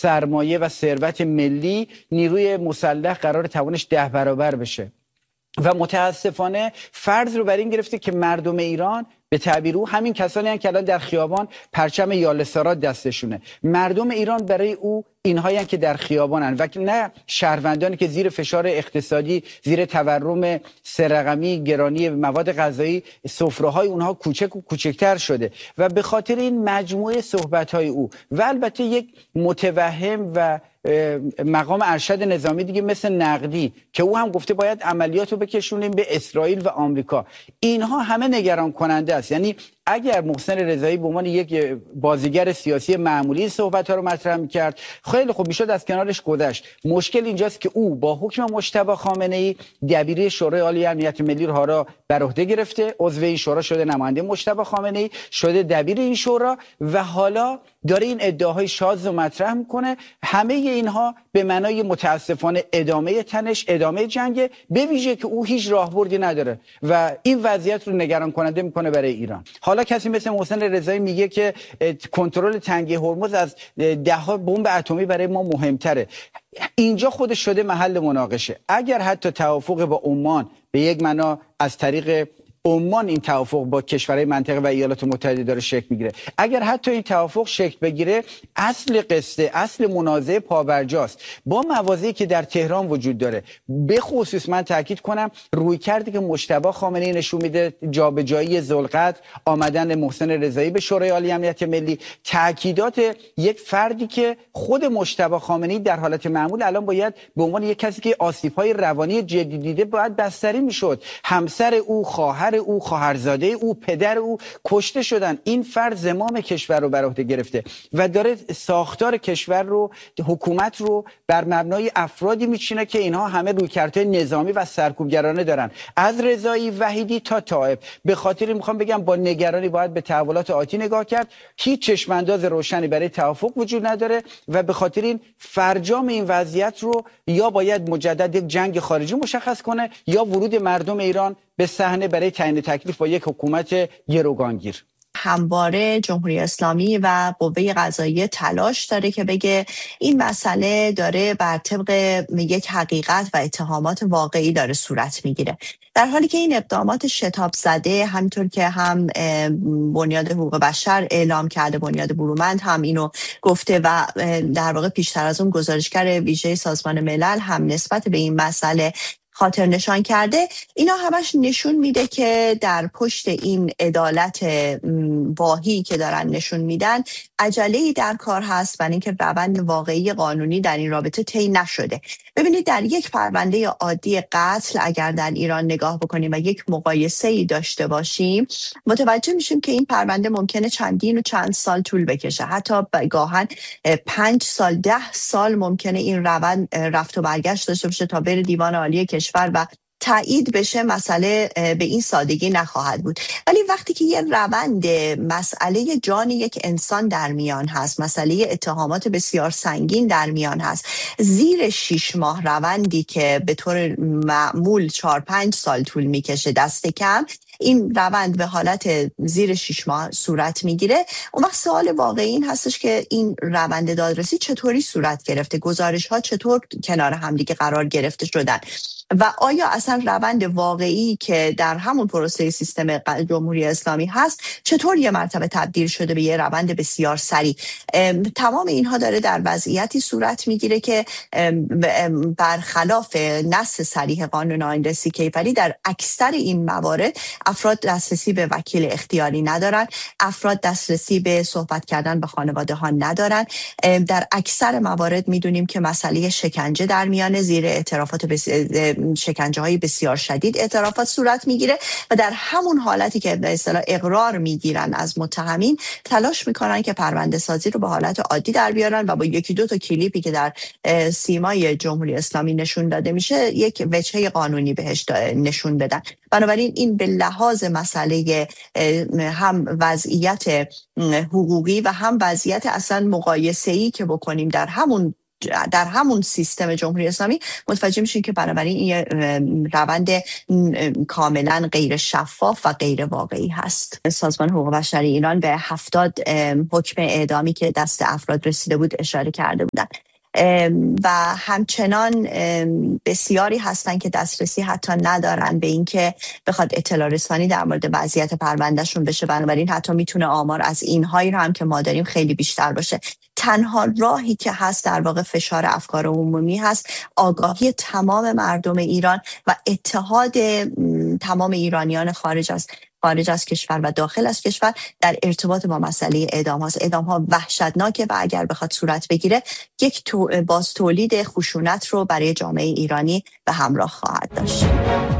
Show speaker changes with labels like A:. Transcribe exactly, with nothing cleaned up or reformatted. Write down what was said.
A: سرمایه و ثروت ملی نیروی مسلح قرار توانش ده برابر بشه و متاسفانه فرض رو بر این گرفته که مردم ایران به تعبیر او همین کسانی هستند که الان در خیابان پرچم یالسارات دستشونه. مردم ایران برای او اینهایی هستند که در خیابانن و نه شهروندانی که زیر فشار اقتصادی، زیر تورم سه رقمی، گرانی مواد غذایی، سفره‌های اونها کوچک و کوچکتر شده و به خاطر این مجموعه صحبت‌های او و البته یک متوهم و مقام ارشد نظامی دیگه مثل نقدی که او هم گفته باید عملیاتو بکشونیم به اسرائیل و آمریکا، اینها همه نگران کننده است. یعنی اگر محسن رضایی به عنوان یک بازیگر سیاسی معمولی صحبت‌ها رو مطرح می‌کرد خیلی خوب میشد از کنارش گذشت. مشکل اینجاست که او با حکم مجتبی خامنه‌ای دبیری شورای عالی امنیت ملی رو را بر عهده گرفته، عضو این شورا شده، نماینده مجتبی خامنه‌ای شده دبیر این شورا و حالا داره این ادعاهای شاذ رو مطرح میکنه. همه اینها به معنای متاسفانه ادامه تنش، ادامه جنگ، به ویژه که او هیچ راهبردی نداره و این وضعیت رو نگران کننده میکنه برای ایران. حالا کسی مثل محسن رضایی میگه که کنترل تنگه هرمز از ده ها بمب اتمی برای ما مهمتره. اینجا خودش شده محل مناقشه. اگر حتی توافق با عمان به یک معنا از طریق عمان این توافق با کشورهای منطقه و ایالات متحده داره شکل میگیره، اگر حتی این توافق شکل بگیره اصل قصه، اصل منازعه پابرجاست با مواضعی که در تهران وجود داره. به خصوص من تاکید کنم روی کرده که مجتبی خامنه‌ای نشون میده، جابجایی ذوالقدر، آمدن محسن رضایی به شورای عالی امنیت ملی، تاکیدات یک فردی که خود مجتبی خامنه‌ای در حالت معمول الان باید به عنوان یک کسی که آسیب‌های روانی جدی دیده باید بستری میشد. همسر او، خواهر او، خواهرزاده او، پدر او کشته شدن. این فرد زمام کشور رو بر عهده گرفته و داره ساختار کشور رو، حکومت رو بر مبنای افرادی میچینه که اینها همه رویکردهای نظامی و سرکوبگرانه دارن، از رضایی، وحیدی تا طائف. به خاطر این میخوام بگم با نگرانی باید به تحولات آتی نگاه کرد. هیچ چشمانداز روشنی برای توافق وجود نداره و به خاطر این فرجام این وضعیت رو یا باید مجدد یک جنگ خارجی مشخص کنه یا ورود مردم ایران به صحنه برای تعیین تکلیف با یک حکومت گروگانگیر.
B: همواره جمهوری اسلامی و قوه قضاییه تلاش داره که بگه این مسئله داره بر طبق یک حقیقت و اتهامات واقعی داره صورت میگیره، در حالی که این اقدامات شتاب زده، همینطور که هم بنیاد حقوق بشر اعلام کرده، بنیاد برومند هم اینو گفته و در واقع پیشتر از اون گزارشگر ویژه سازمان ملل هم نسبت به این مسئله خاطر نشان کرده، اینا همش نشون میده که در پشت این عدالت واهی که دارن نشون میدن عجله‌ای در کار هست و اینکه روند واقعی قانونی در این رابطه طی نشده. ببینید در یک پرونده عادی قتل اگر در ایران نگاه بکنیم و یک مقایسه‌ای داشته باشیم متوجه میشیم که این پرونده ممکنه چندین و چند سال طول بکشه، حتی گاهن پنج سال، ده سال ممکنه این روند رفت و برگشت داشته باشه تا بره دیوان عالی کشور و تایید بشه. مسئله به این سادگی نخواهد بود. ولی وقتی که یه روند مسئله جان یک انسان در میان هست، مسئله اتهامات بسیار سنگین در میان هست، زیر شش ماه روندی که به طور معمول چهار پنج سال طول میکشه دست کم، این روند به حالت زیر شش ماه صورت میگیره، اون وقت سوال واقعی این هستش که این روند دادرسی چطوری صورت گرفته، گزارش ها چطور کنار همدیگه قرار گرفته شدن و آیا اصلا روند واقعی که در همون پروسه سیستم جمهوری اسلامی هست چطور یه مرتبه تبدیل شده به یه روند بسیار سریع. تمام اینها داره در وضعیتی صورت میگیره که برخلاف نص صریح قانون آیین رسی کیفری در اکثر این موارد افراد دسترسی به وکیل اختیاری ندارن، افراد دسترسی به صحبت کردن به خانواده ها ندارن. در اکثر موارد میدونیم که مسئله شکنجه در میان زیر اعترافات بس... شکنجه های بسیار شدید اعترافات صورت میگیره و در همون حالتی که به اصطلاح اقرار میگیرن از متهمین تلاش میکنن که پرونده سازی رو به حالت عادی در بیارن و با یکی دو تا کلیپی که در سیمای جمهوری اسلامی نشون داده میشه یک وجهه قانونی بهش نشون بدن. بنابراین این به لحاظ مسئله هم وضعیت حقوقی و هم وضعیت اصلا مقایسه‌ای که بکنیم در همون در همون سیستم جمهوری اسلامی متوجه میشین که بنابراین این روند کاملا غیر شفاف و غیر واقعی هست. سازمان حقوق بشر ایران به هفتاد حکم اعدامی که دست افراد رسیده بود اشاره کرده بودن و همچنان بسیاری هستن که دسترسی حتی ندارن به این که بخواد اطلاع رسانی در مورد وضعیت پروندهشون بشه. بنابراین حتی میتونه آمار از اینهایی رو هم که ما داریم خیلی بیشتر باشه. تنها راهی که هست در واقع فشار افکار عمومی هست، آگاهی تمام مردم ایران و اتحاد تمام ایرانیان خارج از خارج از کشور و داخل از کشور در ارتباط با مسئله اعدام هاست. اعدام ها وحشتناکه و اگر بخواد صورت بگیره یک تو باز تولید خشونت رو برای جامعه ایرانی به همراه خواهد داشت.